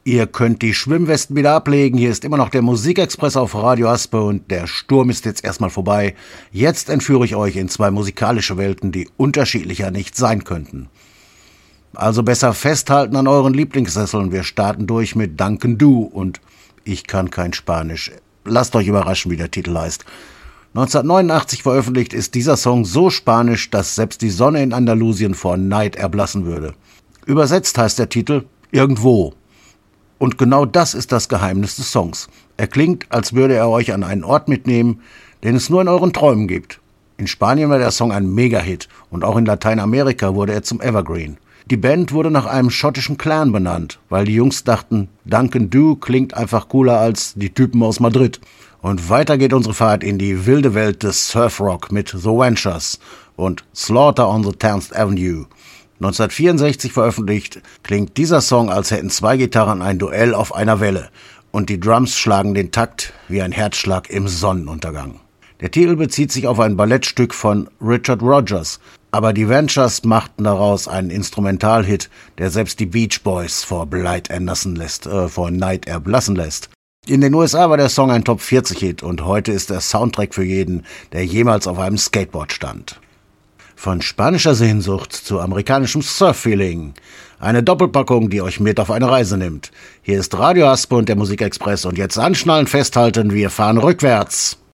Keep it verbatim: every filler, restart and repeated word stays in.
Ihr könnt die Schwimmwesten wieder ablegen. Hier ist immer noch der Musikexpress auf Radio Aspe und der Sturm ist jetzt erstmal vorbei. Jetzt entführe ich euch in zwei musikalische Welten, die unterschiedlicher nicht sein könnten. Also besser festhalten an euren Lieblingssesseln. Wir starten durch mit Duncan Du und ich kann kein Spanisch. Lasst euch überraschen, wie der Titel heißt. neunzehnhundertneunundachtzig veröffentlicht ist dieser Song so spanisch, dass selbst die Sonne in Andalusien vor Neid erblassen würde. Übersetzt heißt der Titel Irgendwo. Und genau das ist das Geheimnis des Songs. Er klingt, als würde er euch an einen Ort mitnehmen, den es nur in euren Träumen gibt. In Spanien war der Song ein Mega-Hit und auch in Lateinamerika wurde er zum Evergreen. Die Band wurde nach einem schottischen Clan benannt, weil die Jungs dachten, Duncan Du klingt einfach cooler als die Typen aus Madrid. Und weiter geht unsere Fahrt in die wilde Welt des Surfrock mit The Ventures und Slaughter on the tenth Avenue. neunzehnhundertvierundsechzig veröffentlicht, klingt dieser Song, als hätten zwei Gitarren ein Duell auf einer Welle und die Drums schlagen den Takt wie ein Herzschlag im Sonnenuntergang. Der Titel bezieht sich auf ein Ballettstück von Richard Rodgers, aber die Ventures machten daraus einen Instrumentalhit, der selbst die Beach Boys vor Bleit erblassen lässt, äh, vor Neid erblassen lässt. In den U S A war der Song ein Top vierzig Hit und heute ist er Soundtrack für jeden, der jemals auf einem Skateboard stand. Von spanischer Sehnsucht zu amerikanischem Surf-Feeling. Eine Doppelpackung, die euch mit auf eine Reise nimmt. Hier ist Radio Aspe und der Musikexpress und jetzt anschnallen, festhalten, wir fahren rückwärts.